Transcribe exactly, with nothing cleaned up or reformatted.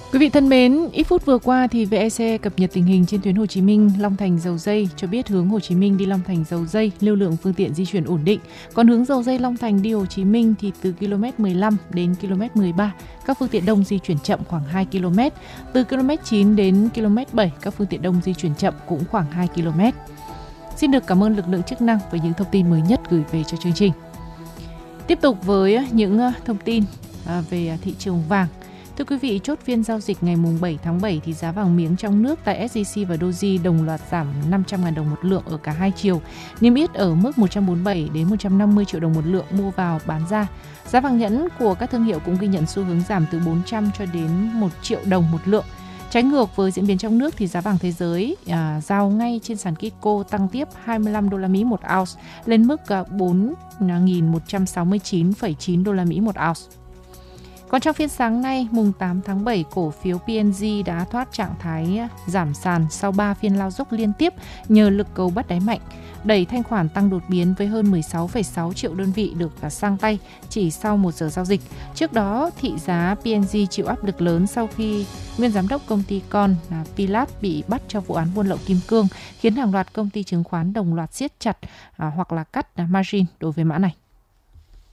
Quý vị thân mến, ít phút vừa qua thì vê e xê cập nhật tình hình trên tuyến Hồ Chí Minh Long Thành Dầu Giây cho biết hướng Hồ Chí Minh đi Long Thành Dầu Giây lưu lượng phương tiện di chuyển ổn định. Còn hướng Dầu Giây Long Thành đi Hồ Chí Minh thì từ ki lô mét mười lăm đến ki lô mét mười ba các phương tiện đông di chuyển chậm khoảng hai ki lô mét. Từ ki lô mét chín đến ki lô mét bảy các phương tiện đông di chuyển chậm cũng khoảng hai ki lô mét. Xin được cảm ơn lực lượng chức năng với những thông tin mới nhất gửi về cho chương trình. Tiếp tục với những thông tin về thị trường vàng. Thưa quý vị, chốt phiên giao dịch ngày bảy tháng bảy thì giá vàng miếng trong nước tại ét gi xê và Doji đồng loạt giảm năm trăm nghìn đồng một lượng ở cả hai chiều, niêm yết ở mức một trăm bốn mươi bảy đến một trăm năm mươi triệu đồng một lượng mua vào bán ra. Giá vàng nhẫn của các thương hiệu cũng ghi nhận xu hướng giảm từ bốn trăm cho đến một triệu đồng một lượng. Trái ngược với diễn biến trong nước thì giá vàng thế giới à, giao ngay trên sàn Kitco tăng tiếp hai mươi lăm đô la Mỹ một ounce lên mức bốn nghìn một trăm sáu mươi chín phẩy chín đô la Mỹ một ounce. Còn trong phiên sáng nay, mùng tám tháng bảy, cổ phiếu pê en giê đã thoát trạng thái giảm sàn sau ba phiên lao dốc liên tiếp nhờ lực cầu bắt đáy mạnh, đẩy thanh khoản tăng đột biến với hơn mười sáu phẩy sáu triệu đơn vị được sang tay chỉ sau một giờ giao dịch. Trước đó, thị giá pê en giê chịu áp lực lớn sau khi nguyên giám đốc công ty con là Pilat bị bắt trong vụ án buôn lậu kim cương, khiến hàng loạt công ty chứng khoán đồng loạt siết chặt à, hoặc là cắt margin đối với mã này.